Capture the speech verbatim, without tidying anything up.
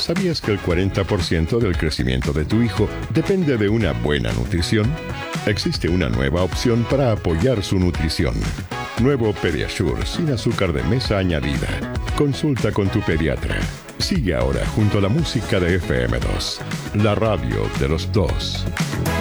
¿Sabías que el cuarenta por ciento del crecimiento de tu hijo depende de una buena nutrición? Existe una nueva opción para apoyar su nutrición. Nuevo Pediasure sin azúcar de mesa añadida. Consulta con tu pediatra. Sigue ahora junto a la música de F M dos, la radio de los dos.